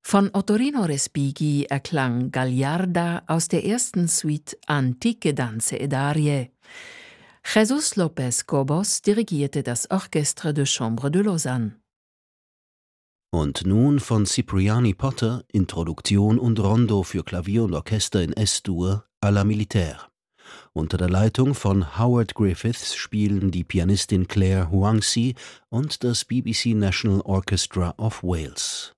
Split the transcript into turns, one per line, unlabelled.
Von Ottorino Respighi erklang Gagliarda aus der ersten Suite Antiche Danze ed Arie. Jesús López Cobos dirigierte das Orchestre de Chambre de Lausanne.
Und nun von Cipriani Potter Introduktion und Rondo für Klavier und Orchester in S-Dur à la Militaire. Unter der Leitung von Howard Griffiths spielen die Pianistin Claire Huangsi und das BBC National Orchestra of Wales.